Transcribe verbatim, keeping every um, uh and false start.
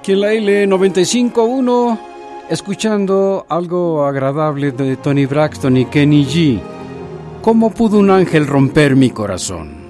Aquí en la L noventa y cinco punto uno, escuchando algo agradable de Toni Braxton y Kenny G. ¿Cómo pudo un ángel romper mi corazón?